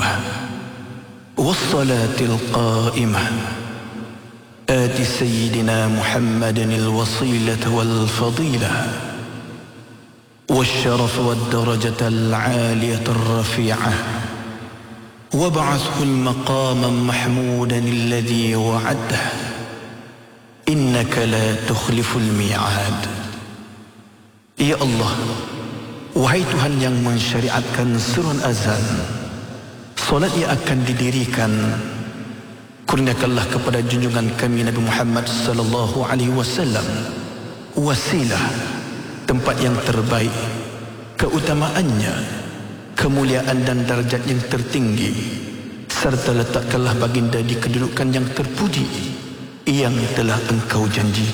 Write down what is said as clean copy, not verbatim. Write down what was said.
الدائمة والصلاة القائمة آت سيدنا محمد الوصيلة والفضيلة والشرف والدرجة العالية الرفيعة وابعثه المقام محمودا الذي وعده إنك لا تخلف الميعاد. Ya Allah, wahai Tuhan yang mensyariatkan surun azan, solat yang akan didirikan, kurniakanlah kepada junjungan kami Nabi Muhammad sallallahu alaihi wasallam wasilah, tempat yang terbaik, keutamaannya, kemuliaan dan darjat yang tertinggi, serta letakkanlah baginda di kedudukan yang terpuji yang telah engkau janjikan.